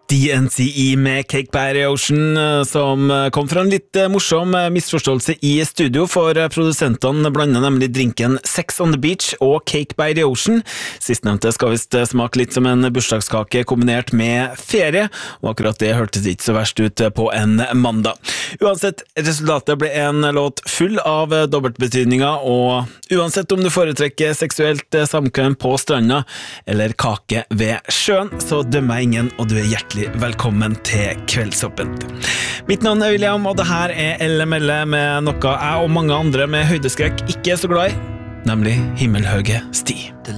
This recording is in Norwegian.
DNCE med Cake by the Ocean, som kom fra en litt morsom misforståelse i studio, for produsentene blander nemlig drinken Sex on the Beach og Cake by the Ocean. Sistnevnte skal visst smake litt som en bursdagskake kombinert med ferie, og akkurat det hørtes ikke så verst ut på en mandag. Uansett, resultatet ble en låt full av dobbeltbetydninger, og uansett om du foretrekker seksuelt samkvem på stranda eller kake ved sjøen, så dømmer jeg ingen, og du er hjertelig velkommen til Kveldsåpen. Mitt navn er William, og det her er LML med noe jeg og mange andre med høydeskrekk ikke er så glad i, nemlig himmelhøge sti.